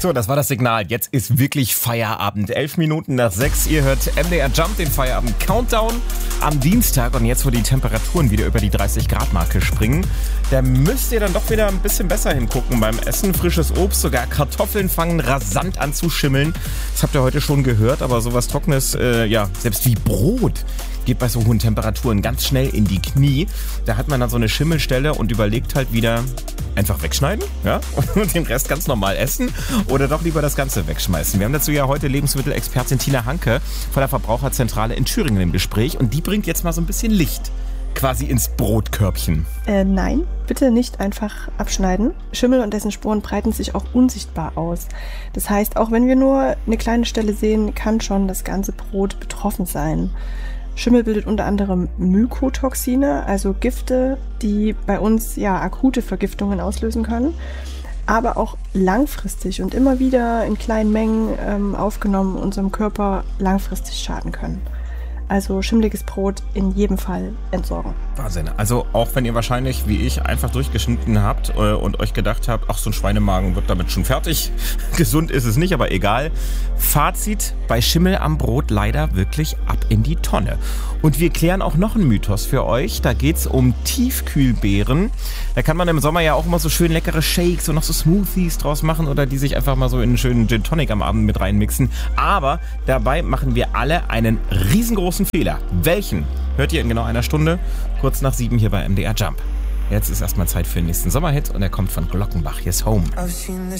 So, das war das Signal. Jetzt ist wirklich Feierabend. 11 Minuten nach 6. Ihr hört MDR Jump, den Feierabend-Countdown am Dienstag. Und jetzt, wo die Temperaturen wieder über die 30-Grad-Marke springen, da müsst ihr dann doch wieder ein bisschen besser hingucken beim Essen. Frisches Obst, sogar Kartoffeln fangen rasant an zu schimmeln. Das habt ihr heute schon gehört, aber sowas Trockenes, selbst wie Brot geht bei so hohen Temperaturen ganz schnell in die Knie. Da hat man dann so eine Schimmelstelle und überlegt halt wieder, einfach wegschneiden, ja, und den Rest ganz normal essen oder doch lieber das Ganze wegschmeißen. Wir haben dazu ja heute Lebensmittelexpertin Tina Hanke von der Verbraucherzentrale in Thüringen im Gespräch und die bringt jetzt mal so ein bisschen Licht quasi ins Brotkörbchen. Nein, bitte nicht einfach abschneiden. Schimmel und dessen Sporen breiten sich auch unsichtbar aus. Das heißt, auch wenn wir nur eine kleine Stelle sehen, kann schon das ganze Brot betroffen sein. Schimmel bildet unter anderem Mykotoxine, also Gifte, die bei uns akute Vergiftungen auslösen können, aber auch langfristig und immer wieder in kleinen Mengen aufgenommen unserem Körper langfristig schaden können. Also schimmeliges Brot in jedem Fall entsorgen. Wahnsinn. Also auch wenn ihr wahrscheinlich, wie ich, einfach durchgeschnitten habt und euch gedacht habt, ach, so ein Schweinemagen wird damit schon fertig. Gesund ist es nicht, aber egal. Fazit, bei Schimmel am Brot leider wirklich ab in die Tonne. Und wir klären auch noch einen Mythos für euch. Da geht's um Tiefkühlbeeren. Da kann man im Sommer ja auch immer so schön leckere Shakes und noch so Smoothies draus machen oder die sich einfach mal so in einen schönen Gin Tonic am Abend mit reinmixen. Aber dabei machen wir alle einen riesengroßen Fehler. Welchen? Hört ihr in genau einer Stunde, kurz nach 7 hier bei MDR Jump. Jetzt ist erstmal Zeit für den nächsten Sommerhit und er kommt von Glockenbach. Here's Home.